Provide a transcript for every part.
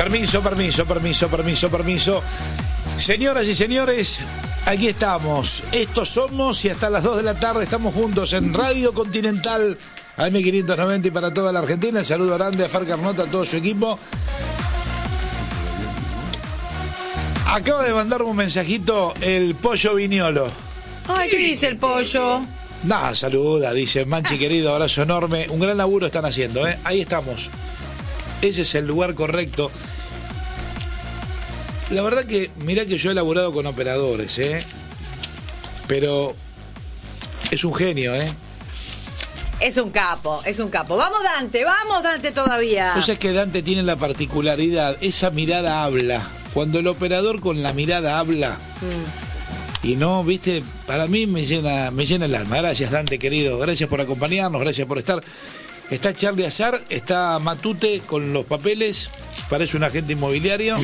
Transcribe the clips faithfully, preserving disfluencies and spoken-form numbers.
Permiso, permiso, permiso, permiso, permiso. Señoras y señores, aquí estamos. Estos somos y hasta las dos de la tarde estamos juntos en Radio Continental A M quinientos noventa y para toda la Argentina. El saludo grande a Fer Carnota, a todo su equipo. Acaba de mandarme un mensajito el Pollo Viñolo. Ay, ¿qué dice el Pollo? Nada, saluda, dice Manchi querido, abrazo enorme. Un gran laburo están haciendo, ¿eh? Ahí estamos. Ese es el lugar correcto. La verdad que, mirá que yo he laburado con operadores, ¿eh? Pero es un genio, ¿eh? Es un capo, es un capo. Vamos, Dante, vamos, Dante, todavía. Pues es que Dante tiene la particularidad, esa mirada habla. Cuando el operador con la mirada habla, mm. y no, viste, para mí me llena, me llena el alma. Gracias, Dante, querido. Gracias por acompañarnos, gracias por estar. Está Charlie Azar, está Matute con los papeles, parece un agente inmobiliario.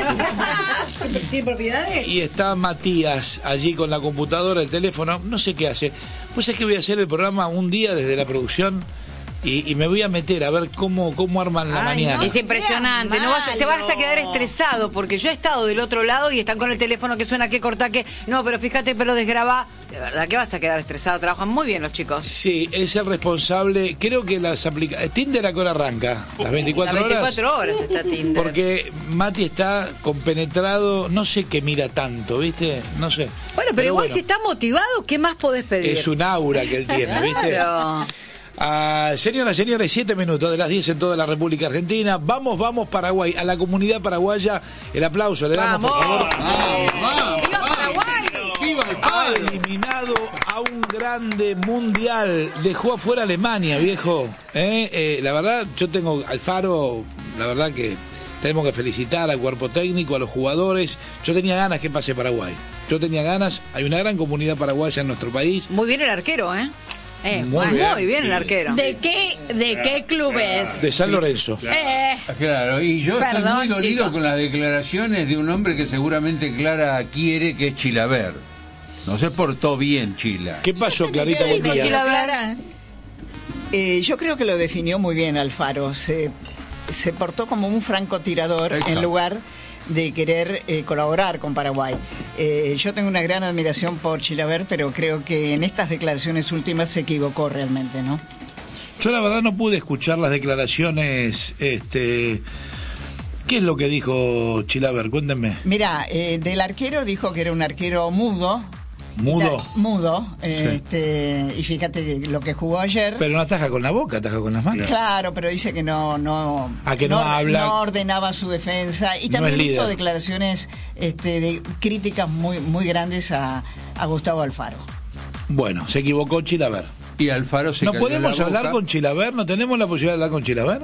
¿Tiene propiedades? Y está Matías allí con la computadora, el teléfono, no sé qué hace. Pues es que voy a hacer el programa un día desde la producción y, y me voy a meter a ver cómo, cómo arman la Ay, mañana. No es impresionante, no vas a, te vas a quedar estresado porque yo he estado del otro lado y están con el teléfono que suena, que corta, que no, pero fíjate, pero desgraba. De verdad que vas a quedar estresado, trabajan muy bien los chicos. Sí, es el responsable, creo que las aplicaciones, Tinder a qué hora arranca, las veinticuatro horas. Las veinticuatro horas está Tinder. Porque Mati está compenetrado, no sé qué mira tanto, ¿viste? No sé. Bueno, pero, pero igual bueno, si está motivado, ¿qué más podés pedir? Es un aura que él tiene, ¿viste? Claro. Ah, señoras, señores, siete minutos de las diez en toda la República Argentina. Vamos, vamos, Paraguay. A la comunidad paraguaya, el aplauso, le damos, ¡vamos! por favor. ¡Vamos, vamos! ¡Viva Paraguay! ¡Viva el Ha eliminado a un grande mundial. Dejó afuera a Alemania, viejo. ¿Eh? Eh, la verdad, yo tengo Alfaro, la verdad que tenemos que felicitar al cuerpo técnico, a los jugadores. Yo tenía ganas que pase Paraguay. Yo tenía ganas. Hay una gran comunidad paraguaya en nuestro país. Muy bien el arquero, ¿eh? Eh, muy, muy, bien. muy bien el arquero. ¿De qué, de qué club es? De San Lorenzo. Claro, eh, claro. Y yo perdón, estoy muy dolido chico. con las declaraciones de un hombre que seguramente Clara quiere, que es Chilaver. No se portó bien, Chila. ¿Qué pasó, Clarita? Buen día. Clara? Eh, yo creo que lo definió muy bien Alfaro. Se, se portó como un francotirador. Exacto. En lugar de querer eh, colaborar con Paraguay. Eh, yo tengo una gran admiración por Chilaver, pero creo que en estas declaraciones últimas se equivocó realmente, ¿no? Yo la verdad no pude escuchar las declaraciones. Este, ¿qué es lo que dijo Chilaver? Cuéntenme. Mira, eh, del arquero dijo que era un arquero mudo. ¿Mudo? Ta, mudo. Eh, sí. este, y fíjate que lo que jugó ayer. Pero no ataja con la boca, ataja con las manos. Claro, pero dice que no no, ¿A que no, no habla? No ordenaba su defensa. Y también no hizo declaraciones este, de críticas muy, muy grandes a, a Gustavo Alfaro. Bueno, se equivocó Chilaver. Y Alfaro se ¿No cayó podemos la hablar boca. con Chilaver? ¿No tenemos la posibilidad de hablar con Chilaver?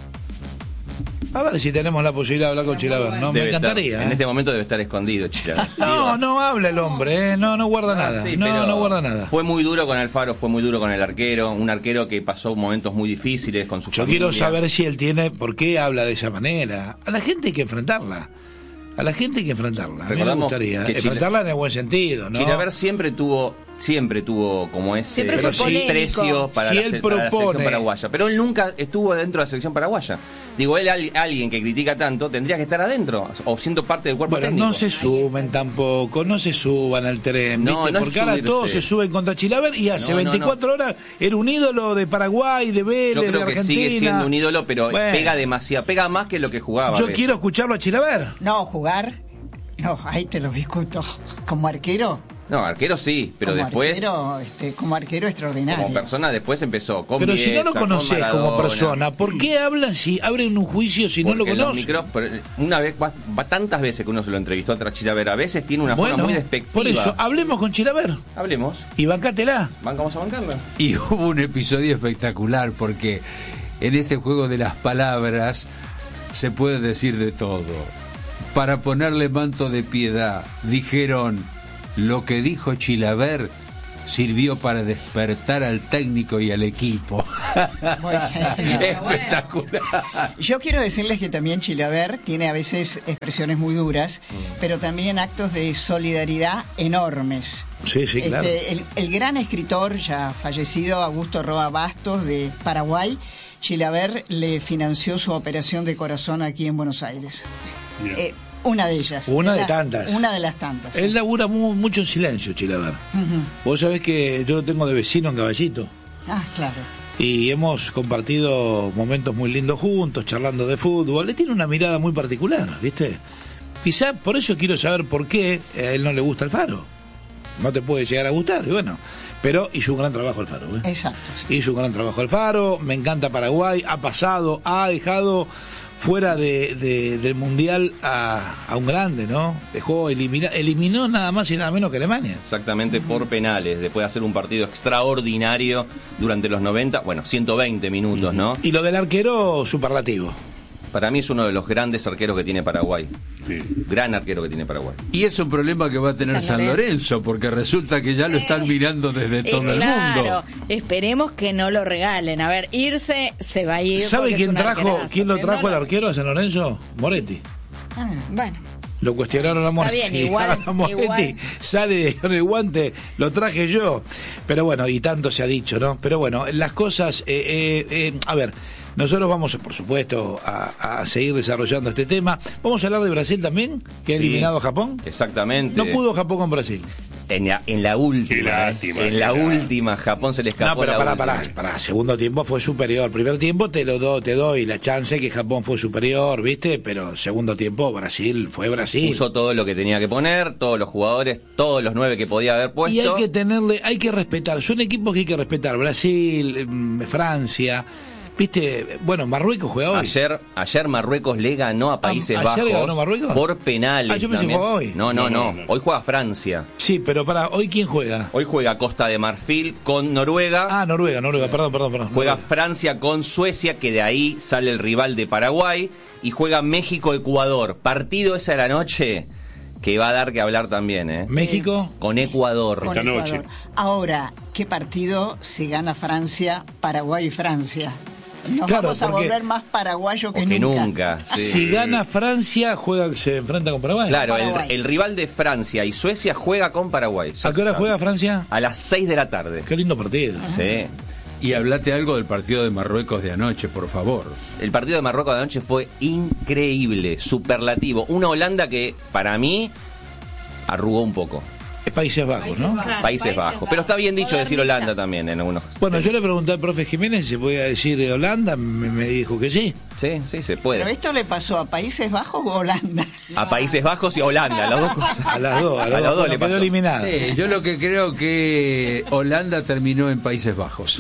A ver si tenemos la posibilidad de hablar con Chilaver, ¿no? Me encantaría. Estar, ¿eh? En este momento debe estar escondido Chilaver. No, no habla el hombre, ¿eh? No, no guarda Ah, nada. sí, no, no guarda nada. Fue muy duro con Alfaro, fue muy duro con el arquero. Un arquero que pasó momentos muy difíciles con su Yo familia. quiero saber si él tiene, por qué habla de esa manera. A la gente hay que enfrentarla. A la gente hay que enfrentarla. A mí me gustaría. Enfrentarla en el buen sentido, ¿no? Chilaver siempre tuvo, siempre tuvo como ese precio para, si la, él para propone, la selección paraguaya. Pero él nunca estuvo dentro de la selección paraguaya. Digo, él, alguien que critica tanto, tendría que estar adentro, o siendo parte del cuerpo bueno, técnico. No se suben tampoco, no se suban al tren, no, ¿viste? no porque ahora todos se suben contra Chilaver y hace no, veinticuatro no, no. horas era un ídolo de Paraguay, de Vélez, Yo creo de Argentina. que sigue siendo un ídolo, pero bueno. pega demasiado, pega más que lo que jugaba. Yo quiero escucharlo a Chilaver. No, jugar, no, ahí te lo discuto. Como arquero. No, arquero sí, pero como después... Arquero, este, como arquero extraordinario. Como persona después empezó con Pero Bielsa, si no lo conoces como persona, ¿por ¿por qué hablan si abren un juicio si Porque no lo conoces? Micros, una vez, va, va tantas veces que uno se lo entrevistó a Chilaver, a veces tiene una bueno, forma muy despectiva. Por eso, hablemos con Chilaver. Hablemos. Y bancátela. Vamos a bancarla. Y hubo un episodio espectacular porque en este juego de las palabras se puede decir de todo. Para ponerle manto de piedad, dijeron, lo que dijo Chilaver sirvió para despertar al técnico y al equipo. Bueno, espectacular. Yo quiero decirles que también Chilaver tiene a veces expresiones muy duras, mm. pero también actos de solidaridad enormes. Sí, sí, claro. Este, el, el gran escritor ya fallecido, Augusto Roa Bastos, de Paraguay, Chilaver le financió su operación de corazón aquí en Buenos Aires. Eh, una de ellas. Una de la, tantas. Una de las tantas. Él labura mu- mucho en silencio, Chilaver. Uh-huh. Vos sabés que yo lo tengo de vecino en Caballito. Ah, claro. Y hemos compartido momentos muy lindos juntos, charlando de fútbol. Él tiene una mirada muy particular, ¿viste? Quizá por eso quiero saber por qué a él no le gusta Alfaro. No te puede llegar a gustar, y bueno. Pero hizo un gran trabajo Alfaro, ¿eh? Exacto. Sí. Hizo un gran trabajo Alfaro, me encanta Paraguay, ha pasado, ha dejado fuera de, de, del Mundial a, a un grande, ¿no? Dejó, elimina, eliminó nada más y nada menos que Alemania. Exactamente, por penales, después de hacer un partido extraordinario durante los noventa, bueno, ciento veinte minutos, ¿no? Y lo del arquero, superlativo. Para mí es uno de los grandes arqueros que tiene Paraguay. Sí. Gran arquero que tiene Paraguay. Y es un problema que va a tener San San Lorenzo. Lorenzo, porque resulta que ya lo están mirando desde Eh, todo claro, el mundo. esperemos que no lo regalen. A ver, irse se va a ir. ¿Sabe porque quién es un trajo, arquerazo, quién lo pero trajo no al lo- arquero a San Lorenzo? Moretti. Ah, bueno. Lo cuestionaron a Moretti. Está bien, igual, A Moretti igual. sale con el guante, lo traje yo. Pero bueno, y tanto se ha dicho, ¿no? Pero bueno, las cosas, eh, eh, eh, a ver, nosotros vamos, por supuesto, a, a seguir desarrollando este tema. Vamos a hablar de Brasil también, que ha Sí. eliminado a Japón. Exactamente. No pudo Japón con Brasil. En la, en la última. Qué lástima, En la qué lástima. última, Japón se le escapó. No, pero la para, última. para, para, segundo tiempo fue superior. Primer tiempo te lo do, te doy la chance que Japón fue superior, ¿viste? Pero segundo tiempo Brasil fue Brasil. Puso todo lo que tenía que poner, todos los jugadores, todos los nueve que podía haber puesto. Y hay que tenerle, hay que respetar, son equipos que hay que respetar, Brasil, mm, Francia, viste, bueno, Marruecos juega hoy. Ayer, ayer Marruecos le ganó a Países Ah, ¿ayer Bajos ganó Marruecos? por penales. Ah, yo pensé que también. jugaba hoy. No, no, No, no, no, no. Hoy juega Francia. Sí, pero para, ¿hoy quién juega? Hoy juega Costa de Marfil con Noruega. Ah, Noruega, Noruega, perdón, perdón, perdón. Juega Noruega. Francia con Suecia, que de ahí sale el rival de Paraguay. Y juega México-Ecuador. Partido esa de la noche que va a dar que hablar también, ¿eh? México. Con Ecuador. Con Esta Ecuador. noche. Ahora, ¿qué partido si gana Francia, Paraguay y Francia? Nos Claro, vamos a porque- volver más paraguayos que, O que nunca. nunca. sí. Si gana Francia, juega, se enfrenta con Paraguay. Claro, el, Paraguay. el rival de Francia y Suecia juega con Paraguay. Ya ¿A qué hora se juega sabe. Francia? A las seis de la tarde. Qué lindo partido. Sí. Y hablate algo del partido de Marruecos de anoche, por favor. El partido de Marruecos de anoche fue increíble, superlativo. Una Holanda que, para mí, arrugó un poco. Es Países Bajos, ¿no? Claro, Países Bajos. Pero está bien dicho decir Modernista. Holanda también en algunos. Bueno, yo le pregunté al profe Jiménez si se podía decir de Holanda, me, me dijo que sí. Sí, sí, se Pero puede. esto le pasó a Países Bajos o Holanda. A Países Bajos y a Holanda, las dos cosas. A las dos, a, A las las dos, dos le quedó pasó. eliminada. Sí, yo lo que creo que Holanda terminó en Países Bajos.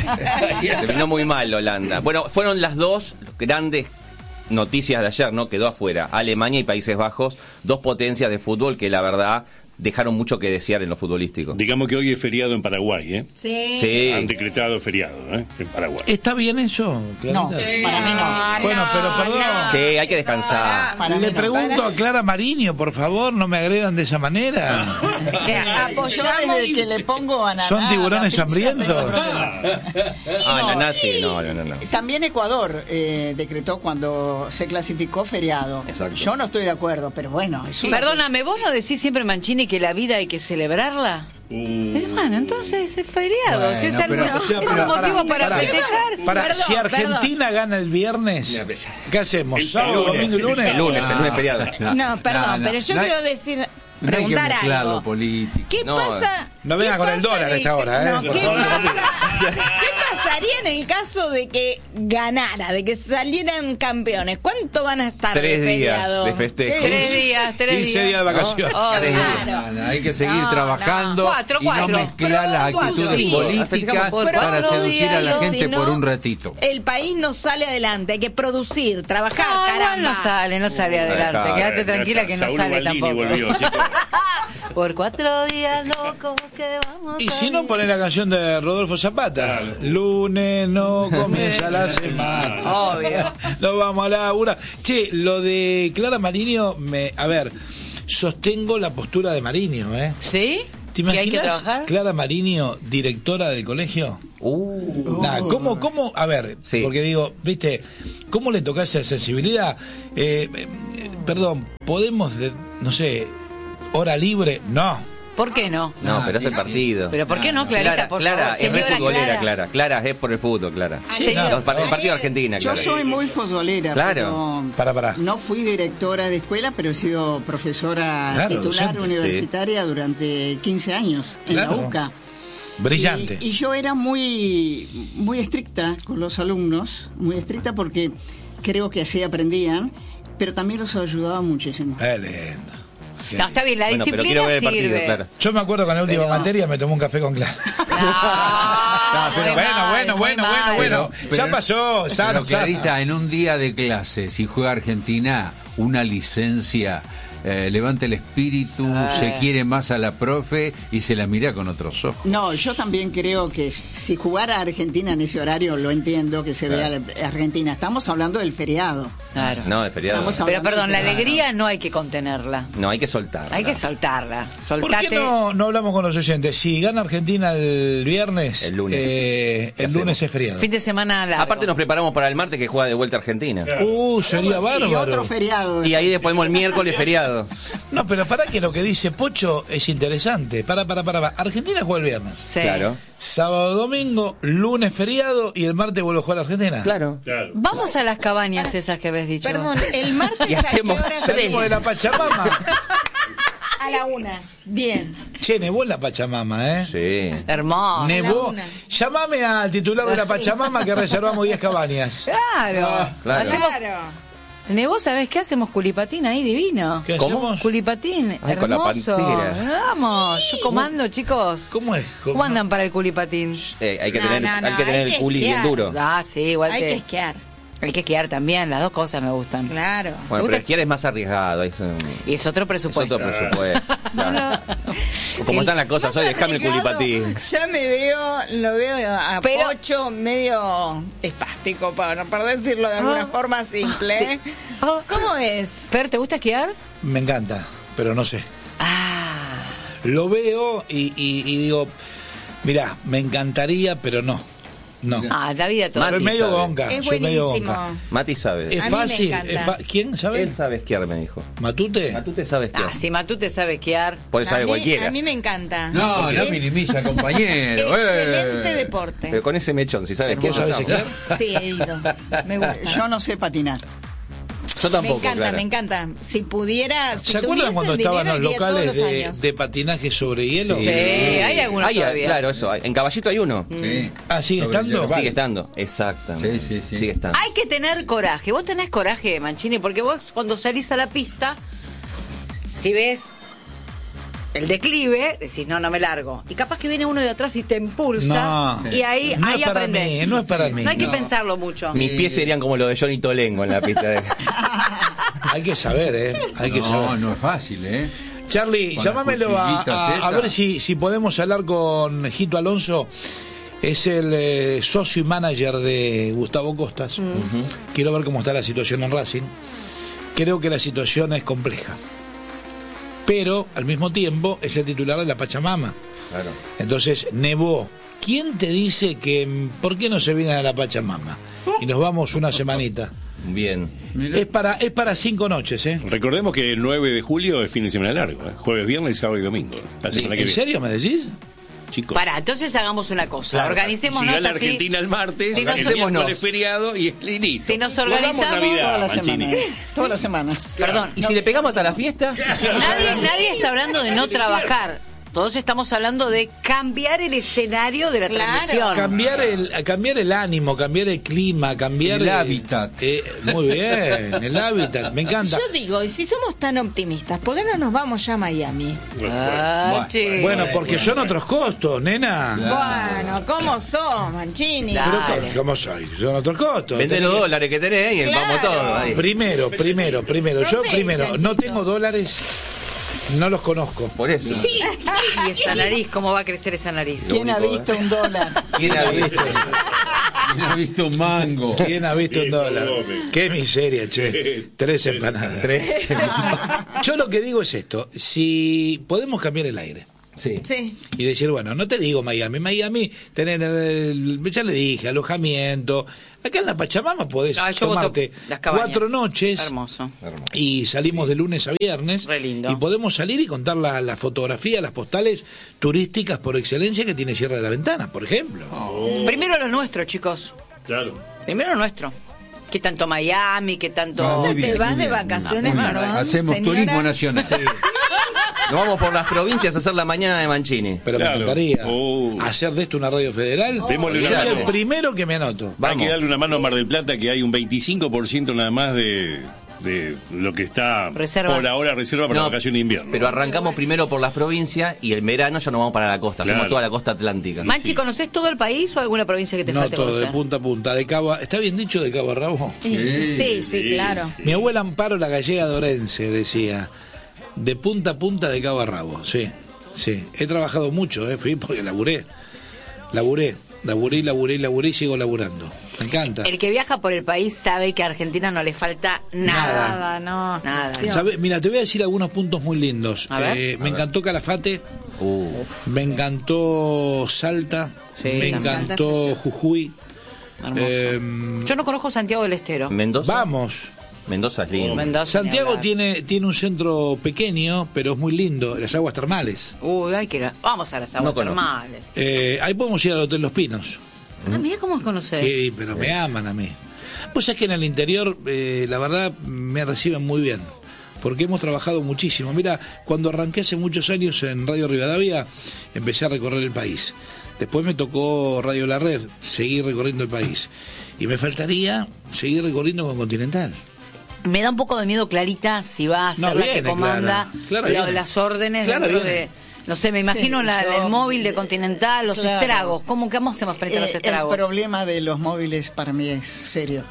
Terminó muy mal Holanda. Bueno, fueron las dos grandes noticias de ayer, ¿no? Quedó afuera. Alemania y Países Bajos, dos potencias de fútbol que la verdad dejaron mucho que desear en lo futbolístico. Digamos que hoy es feriado en Paraguay, ¿eh? Sí. Sí. Han decretado feriado, ¿eh? En Paraguay. ¿Está bien eso, No, Clarita? para mí no. Bueno, pero perdón. Sí, hay que descansar. Para Le mí no. pregunto a Clara Mariño, por favor, no me agredan de esa manera. Eh, Yo apoyamos. desde que le pongo ananá, ¿Son tiburones la pizza, hambrientos? no hay problema. Ah, No, la nazi, no, no, no. no. También Ecuador eh, decretó cuando se clasificó feriado. Exacto. Yo no estoy de acuerdo, pero bueno. Es una- Perdóname, ¿vos no decís siempre, Mancini, que la vida hay que celebrarla? Uh, Hermano, entonces es feriado. Bueno, si es, algo, pero- es pero- un pero- motivo para, pará, festejar. Para, Perdón, si Argentina gana el viernes, ¿qué hacemos? El ¿Sábado, lunes, domingo y lunes? El lunes, el lunes feriado. No, perdón, pero yo no hay- quiero decir, no hay que preguntar mezclar algo. lo político. ¿Qué No, pasa? no venga qué con el pasa dólar a de esta que- hora, ¿eh? No, Por ¿qué, favor. pasa- ¿Qué pasaría en el caso de que ganara, de que salieran campeones? ¿Cuánto van a estar Tres de días feriado? de festejo. ¿Qué? Tres días, tres días. quince días de vacaciones. Oh, Tres días. claro. No, no, hay que seguir No, trabajando no. Cuatro, y cuatro. no mezclar las Pero actitudes sí. políticas Por para cuatro seducir a la días, gente si no, por un ratito. El país no sale adelante, hay que producir, trabajar, No, igual caramba. no sale, no sale adelante. Dejá, Quédate tranquila que no Saúl sale Baldini tampoco. volvió, chicos. Por cuatro días, loco, que vamos Y a si no, vivir. poner la canción de Rodolfo Zapata. Lunes no comienza la semana. Obvio. Nos vamos a la laburar. Che, lo de Clara Mariño, me, a ver, sostengo la postura de Mariño, ¿eh? ¿Sí? ¿Te ¿Que hay que imaginas trabajar? Clara Mariño, directora del colegio? Uh, Nah, ¿cómo, cómo? A ver, Sí. porque digo, viste, ¿cómo le toca esa sensibilidad? Eh, eh, eh, perdón, ¿podemos, de- no sé, hora libre? No. ¿Por qué no? No, Ah, pero sí, es el partido. Pero ¿por qué no, Clarita? Clara, por Clara, favor, es re señora futbolera, Clara. Clara. Clara es por el fútbol, Clara. Sí, Los no. part- el partido de Argentina, Yo Clara. soy muy futbolera. Claro. pero Para, para. No fui directora de escuela, pero he sido profesora Claro, titular docente. universitaria durante quince años en Claro. la UCA. Brillante. Y, y yo era muy, muy estricta con los alumnos, muy estricta porque creo que así aprendían, pero también los ayudaba muchísimo. Qué lindo. Qué No, está bien, la Bueno, pero disciplina quiero ver el partido, sirve. Clara. Yo me acuerdo que en la última Pero- materia me tomé un café con Clara. No, pero muy bueno, mal, bueno, muy bueno, mal. bueno, Pero- ya pasó, Pero sano, Clarita, sano. en un día de clase, si juega Argentina, una licencia, eh, levanta el espíritu, se quiere más a la profe y se la mira con otros ojos. No, yo también creo que si jugara Argentina en ese horario, lo entiendo que se vea la- Argentina. Estamos hablando del feriado. Claro. No, de feriado. Estamos No. Pero hablando perdón, de la feriado. alegría no hay que contenerla. No, hay que soltar. Hay que soltarla. ¿Por Soltate. qué no, no hablamos con los oyentes? Si gana Argentina el viernes, El lunes. eh, ¿Qué el lunes hacemos? es feriado. Fin de semana largo. Aparte nos preparamos para el martes que juega de vuelta Argentina. Uh, sería Y bárbaro. otro feriado. Y ahí después ponemos el miércoles feriado. No, pero para que lo que dice Pocho es interesante. Para, para, para. para. Argentina juega el viernes. Sí. Claro. Sábado, domingo, lunes feriado y el martes vuelve a jugar a Argentina. Claro. Claro. Vamos a las cabañas esas que habéis dicho. Perdón, el martes Y a qué hacemos hora tres. Salimos de la Pachamama. A la una. Bien. Che, nevó en la Pachamama, ¿eh? Sí. Hermoso. Nevó. una. Llamame al titular de la Pachamama que reservamos diez cabañas. Claro. claro. Hacemos... Claro. Nebo, ¿sabés qué? Hacemos culipatín ahí divino. ¿Qué ¿Cómo? hacemos? Culipatín, Ay, con la hermoso. pantera. Vamos, yo comando, chicos. ¿Cómo es? ¿Cómo andan para el culipatín? Eh, hay que No, tener, no, no, hay que tener hay el que culi bien esquiar. duro. Ah, sí, igual Hay que... que esquiar. Hay que esquiar también, las dos cosas me gustan. Claro. Bueno, gusta- pero esquiar es más arriesgado. Es, un- Y es otro es presupuesto. otro presupuesto. No, no. Como están las cosas hoy, Más déjame el arriesgado, culipatín. Ya me veo, lo veo a Pero- Pocho medio espástico, para, para decirlo de alguna Ah. forma simple. ¿Cómo es? Fer, ¿te gusta esquiar? Me encanta, pero no sé. Ah, Lo veo y, y- y digo, mirá, me encantaría, pero no. No. ah la vida toda. Soy Mati medio sabe. gonga. Es soy medio buenísimo. gonga. Mati sabe. Es A mí me fácil. encanta. es fa- ¿Quién sabe? Él sabe esquiar, me dijo. ¿Matute? Matute sabe esquiar. Ah, si Matute sabe esquiar. Por eso sabe a, mí, cualquiera. a mí me encanta. No, Es no minimiza, compañero. Excelente eh. deporte. Pero con ese mechón, si sabe esquiar, ¿Vos sabés ya está. esquiar? Sí, he ido. Me gusta. Yo no sé patinar. Yo Me tampoco, encanta, Clara. me encanta. Si pudiera, si ¿Se acuerdan tuviese cuando el estaban dinero, los iría todos locales los de, años. de patinaje sobre hielo? Sí, hay algunos Hay, todavía. claro, eso. hay. En Caballito hay uno. Sí. Ah, ¿sigue Sobre estando? hielo. Sigue estando. Exactamente. Sí, sí, sí. Sigue estando. Hay que tener coraje. Vos tenés coraje, Mancini, porque vos cuando salís a la pista, si ves el declive, decís, no, no me largo. Y capaz que viene uno de atrás y te impulsa. No. Y ahí, No ahí es para aprendés. mí, no es para mí. No hay que No. pensarlo mucho. Mis pies serían como los de Johnny Tolengo en la pista de... Hay que saber, ¿eh? Hay que No, saber. no es fácil, ¿eh? Charlie, Con llámamelo las a, cuchillitas a- a esas. ver si, si podemos hablar con Jito Alonso. Es el eh, socio y manager de Gustavo Costas. Quiero ver cómo está la situación en Racing. Creo que la situación es compleja. Pero, al mismo tiempo, es el titular de la Pachamama. Claro. Entonces, nevó. ¿Quién te dice que mm, por qué no se viene a la Pachamama? Y nos vamos una semanita. Bien. Es para, es para cinco noches, ¿eh? Recordemos que el nueve de julio es fin de semana largo. ¿eh? Jueves, viernes, sábado y domingo. La semana que ¿En viene. serio me decís? Chicos. Pará, entonces hagamos una cosa. Claro, Organicémonos si gana así. Argentina el martes, Si el nos- miércoles feriado y y listo. Si nos Guardamos organizamos- Navidad, Toda la Mancini. semana. Toda la semana. Perdón. ¿Y si le pegamos hasta la fiesta? Nadie, nadie está hablando de no trabajar. Todos estamos hablando de cambiar el escenario de la Claro. transmisión. Cambiar el, cambiar el ánimo, cambiar el clima, cambiar El hábitat. eh, muy bien, el hábitat, me encanta. Yo digo, y si somos tan optimistas, ¿por qué no nos vamos ya a Miami? Ah, che. Bueno, porque son otros costos, nena. Bueno, ¿cómo sos, Mancini? Dale. Pero ¿cómo- ¿cómo soy? Son otros costos. Vende los Tenés- dólares que tenés y Claro. vamos todos. ahí. Primero, primero, primero. Yo Aprovecha, primero, no chico. tengo dólares, no los conozco. Por eso. Y esa nariz, ¿cómo va a crecer esa nariz? ¿Quién ha único, visto un dólar? ¿Quién ha visto? ¿Quién ha visto un mango? ¿Quién ha visto un dólar? Qué miseria, che. Tres empanadas. Tres. Yo lo que digo es esto, si podemos cambiar el aire. Sí. Sí. Y decir, bueno, no te digo Miami, Miami, tener, el, ya le dije, alojamiento. Acá en la Pachamama podés Ah, yo tomarte voto las cabañas. cuatro noches. Hermoso. Y salimos de lunes a viernes. Re lindo. Y podemos salir y contar la, la fotografía, las postales turísticas por excelencia que tiene Sierra de la Ventana, por ejemplo. Oh. Primero lo nuestro, chicos. Claro. Primero lo nuestro. ¿Qué tanto Miami? ¿Qué tanto...? No, muy ¿Dónde bien, te vas muy de bien. vacaciones, No, perdón, Hacemos señora? turismo nacional. Nos vamos por las provincias a hacer la mañana de Mancini. Pero Claro. me encantaría Oh. hacer de esto una radio federal. Démosle una Soy el mano. primero que me anoto. Hay que darle una mano a Mar del Plata, que hay un veinticinco por ciento nada más de, de lo que está Reserva. por ahora reserva para No, la vacación de invierno. Pero arrancamos primero por las provincias y el verano ya nos vamos para la costa. Claro. Hacemos toda la costa atlántica. Manchi, sí. ¿conoces todo el país o alguna provincia que te No falte todo, de conocer? punta a punta, de cabo a- ¿Está bien dicho de cabo a rabo? Sí, sí, sí, claro. Mi abuela Amparo la gallega de Orense decía, de punta a punta de cabo a rabo, sí, sí. He trabajado mucho, eh, fui porque laburé, laburé, laburé, laburé, laburé y sigo laburando. Me encanta. El que viaja por el país sabe que a Argentina no le falta nada. Nada, no. Nada. Dios. ¿Sabe? Mira, te voy a decir algunos puntos muy lindos. A ver. Eh, me encantó Calafate, Uh, me encantó Salta, Sí, me también. encantó Jujuy. Hermoso. Eh, Yo no conozco Santiago del Estero. Mendoza. vamos. Mendoza es lindo. Mendoza, Santiago ni hablar. tiene, tiene un centro pequeño, pero es muy lindo, las aguas termales. Uy, hay que ir a- Vamos a las aguas No conozco. termales. Eh, ahí podemos ir al Hotel Los Pinos. Ah, mira cómo conoces. Sí, pero me aman a mí. Pues es que en el interior, eh, la verdad, me reciben muy bien. Porque hemos trabajado muchísimo. Mira, cuando arranqué hace muchos años en Radio Rivadavia, empecé a recorrer el país. Después me tocó Radio La Red, seguir recorriendo el país. Y me faltaría seguir recorriendo con Continental. Me da un poco de miedo Clarita si va a ser No, la viene, que comanda Clara. Clara lo- viene. las órdenes Clara dentro viene. de... No sé, me imagino Sí, la- yo- el móvil de Continental, los Claro. estragos. ¿Cómo, ¿Cómo hacemos frente a los Eh, el estragos? problema de los móviles para mí es serio.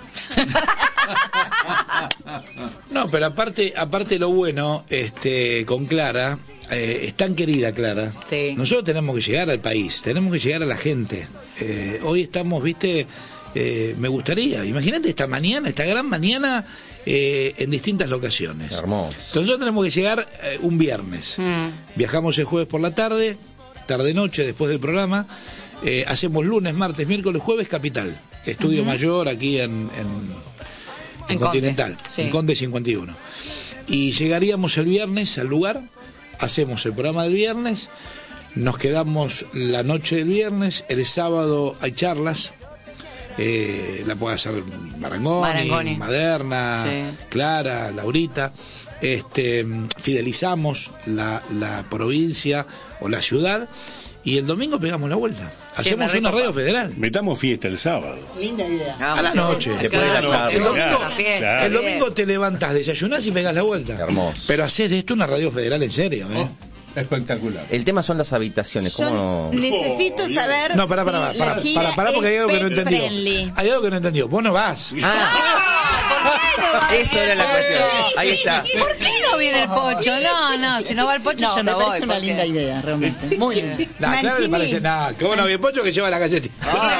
No, pero aparte, aparte lo bueno, este, con Clara, eh, es tan querida Clara. Sí. Nosotros tenemos que llegar al país, tenemos que llegar a la gente. Eh, hoy estamos, viste, eh, me gustaría, imagínate esta mañana, esta gran mañana, eh, en distintas locaciones. Hermoso. Entonces nosotros tenemos que llegar eh, un viernes. Mm. Viajamos el jueves por la tarde, tarde-noche, después del programa. Eh, hacemos lunes, martes, miércoles, jueves, Capital. Estudio Mayor aquí en, en, en En Continental, Conde, sí. en Conde cincuenta y uno. Y llegaríamos el viernes al lugar, hacemos el programa del viernes, nos quedamos la noche del viernes, el sábado hay charlas. Eh, la puede hacer Marangoni, Marangoni. Maderna, Sí. Clara, Laurita. Este, fidelizamos la, la provincia o la ciudad y el domingo pegamos la vuelta. Hacemos me una recopa. radio federal. Metamos fiesta el sábado. Linda idea. Vamos. A la noche. Después de la Claro, charla. El domingo, la fiesta, claro. el domingo te levantás, desayunás y pegas la vuelta. Hermoso. Pero haces de esto una radio federal en serio, ¿eh? Espectacular. El tema son las habitaciones. Yo ¿Cómo no? necesito saber No, pará, si pará, la pará, gira pará, pará, porque hay es algo que no pet entendió. friendly. Hay algo que no entendió. Vos no vas. Ah, eso era la cuestión. Ahí está. ¿Y por qué no viene el Pocho? No, no, si no va el Pocho No, yo me no parece voy. una porque- linda idea, realmente. Muy linda. Nah, claro, Mancini. me parece nada. Que vos no había pocho que lleva la galletita.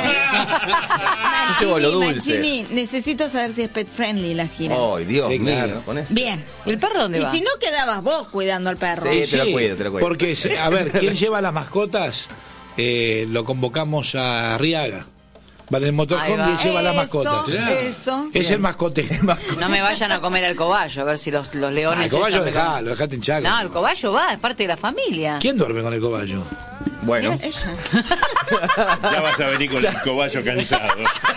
Yo llevo lo Mancini, dulce. Mancini, necesito saber si es pet friendly la gira. Ay, Dios Sí, mío. claro. Con eso. Bien. ¿Y el perro dónde Y va? si no quedabas vos cuidando al perro. Sí. te lo cuido, te lo cuido. Porque, se- a ver, ¿quién lleva las mascotas? Eh, lo convocamos a Riaga. Va del Ahí motorhome va. y él lleva las Eso, mascotas. eso. Es el mascote. El mascote. No me vayan a comer al coballo, a ver si los, los Ah, leones... el cobayo ellos se comen. dejalo, dejate hinchar. No, el coballo va, es parte de la familia. ¿Quién duerme con el cobayo? Bueno. Ella. Ya vas a venir con el cobayo cansado.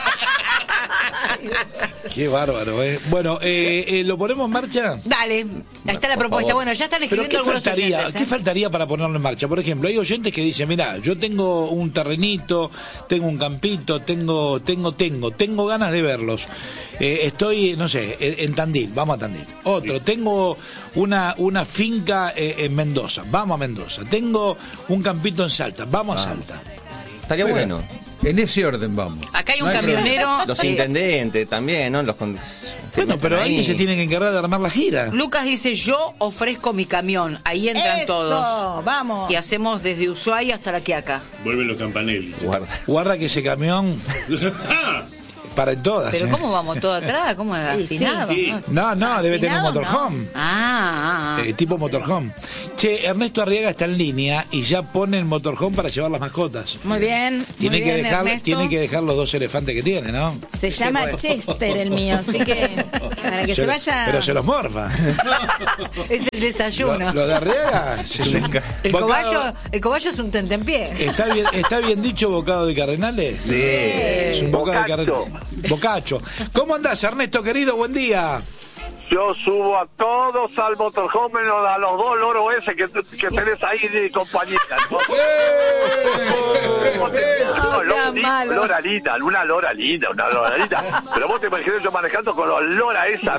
Qué bárbaro, ¿eh? Bueno, eh, eh, ¿lo ponemos en marcha? Dale, ahí está la Por propuesta. favor. Bueno, ya están Pero escribiendo ¿qué algunos faltaría, oyentes, ¿eh? ¿qué faltaría para ponerlo en marcha? Por ejemplo, hay oyentes que dicen, mira, yo tengo un terrenito, tengo un campito, tengo, tengo, tengo, tengo ganas de verlos. Eh, estoy, no sé, en, en Tandil, vamos a Tandil. Otro, tengo una, una finca eh, en Mendoza, vamos a Mendoza. Tengo un campito en Salta, vamos a Salta. Estaría bueno. En ese orden vamos. Acá hay un No hay camionero. Los eh, intendentes también, ¿no? Los con- Bueno, pero ahí. alguien se tiene que encargar de armar la gira. Lucas dice, yo ofrezco mi camión. Ahí entran Eso, todos. vamos. Y hacemos desde Ushuaia hasta La Quiaca. Vuelven los campanelli. Guarda. Guarda que ese camión para en todas. Pero ¿eh? ¿cómo vamos todo atrás? ¿Cómo es Sí, hacinado? sí. No, ¿no? no, debe tener un Hacinado, motorhome. Ah, ah, ah. Eh, tipo motorhome. Che, Ernesto Arriaga está en línea y ya pone el motorhome para llevar las mascotas. Muy bien. Tiene, muy que bien, dejar, Ernesto. tiene que dejar los dos elefantes que tiene, ¿no? Se llama bueno. Chester el mío, así que para que se, Se- vaya. Pero se los morfa. Es el desayuno. Lo, lo de Arriaga se Es un su- ca- el, bocado- cobayo, el cobayo es un tentempié. ¿Está bien, ¿Está bien dicho bocado de cardenales? Sí. Es un bocado de Bocacho. cardenales. Bocacho. ¿Cómo andás, Ernesto, querido? Buen día. Yo subo a todos al motorhome, menos a los dos loros ese que, que tenés ahí de compañía. No sea malo. Lora linda, una lora linda, una lora linda. Pero vos te imaginas yo manejando con los lora esa